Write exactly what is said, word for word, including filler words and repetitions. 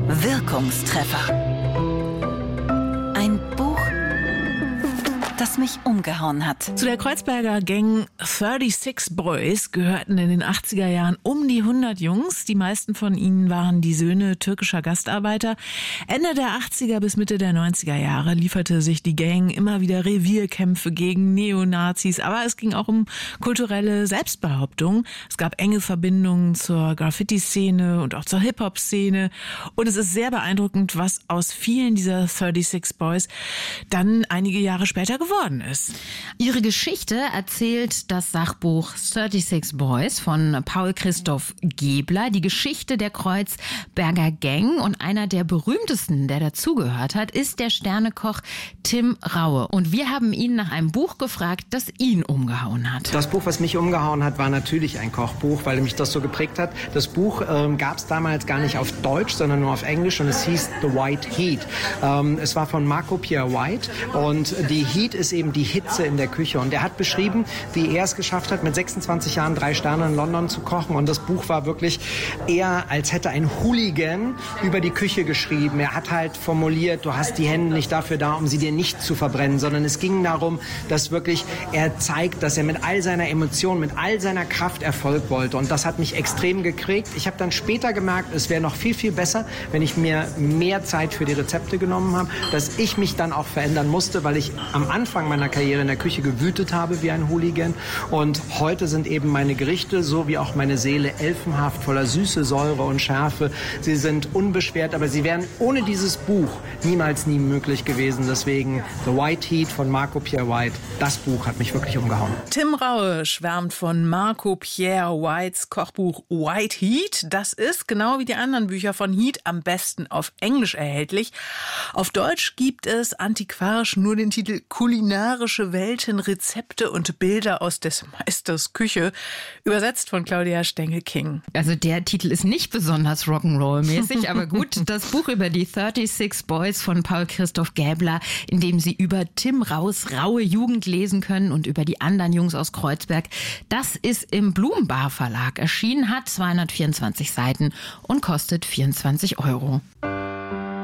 Wirkungstreffer. Ein Buch, das mich umgehauen hat. Zu der Kreuzberger Gang sechsunddreißig Boys gehörten in den achtziger Jahren um die hundert Jungs. Die meisten von ihnen waren die Söhne türkischer Gastarbeiter. Ende der achtziger bis Mitte der neunziger Jahre lieferte sich die Gang immer wieder Revierkämpfe gegen Neonazis. Aber es ging auch um kulturelle Selbstbehauptung. Es gab enge Verbindungen zur Graffiti-Szene und auch zur Hip-Hop-Szene. Und es ist sehr beeindruckend, was aus vielen dieser sechsunddreißig Boys dann einige Jahre später geworden ist. Ihre Geschichte erzählt das Sachbuch sechsunddreißig Boys von Paul Christoph Gebler, die Geschichte der Kreuzberger Gang. Und einer der berühmtesten, der dazugehört hat, ist der Sternekoch Tim Raue. Und wir haben ihn nach einem Buch gefragt, das ihn umgehauen hat. Das Buch, was mich umgehauen hat, war natürlich ein Kochbuch, weil mich das so geprägt hat. Das Buch ähm, gab es damals gar nicht auf Deutsch, sondern nur auf Englisch und es hieß The White Heat. Ähm, es war von Marco Pierre White und die Heat ist eben die Hitze in der Küche. Und er hat beschrieben, wie er es geschafft hat, mit sechsundzwanzig Jahren drei Sterne in London zu kochen. Und das Buch war wirklich eher, als hätte ein Hooligan über die Küche geschrieben. Er hat halt formuliert, du hast die Hände nicht dafür da, um sie dir nicht zu verbrennen, sondern es ging darum, dass wirklich er zeigt, dass er mit all seiner Emotion, mit all seiner Kraft Erfolg wollte. Und das hat mich extrem gekriegt. Ich habe dann später gemerkt, es wäre noch viel, viel besser, wenn ich mir mehr Zeit für die Rezepte genommen habe, dass ich mich dann auch verändern musste, weil ich am Anfang meiner Karriere in der Küche gewütet habe wie ein Hooligan. Und heute sind eben meine Gerichte, so wie auch meine Seele, elfenhaft, voller Süße, Säure und Schärfe. Sie sind unbeschwert, aber sie wären ohne dieses Buch niemals nie möglich gewesen. Deswegen The White Heat von Marco Pierre White, das Buch hat mich wirklich umgehauen. Tim Raue schwärmt von Marco Pierre Whites Kochbuch White Heat. Das ist, genau wie die anderen Bücher von Heat, am besten auf Englisch erhältlich. Auf Deutsch gibt es antiquarisch nur den Titel Kulinarische Welten, Rezepte und Bilder aus des Meisters Küche, übersetzt von Claudia Stengel-King. Also der Titel ist nicht besonders Rock'n'Roll-mäßig, aber gut, das Buch über die sechsunddreißig Boys von Paul Christoph Gebler, in dem Sie über Tim Raues raue Jugend lesen können und über die anderen Jungs aus Kreuzberg, das ist im Blumenbar Verlag erschienen, hat zweihundertvierundzwanzig Seiten und kostet vierundzwanzig Euro.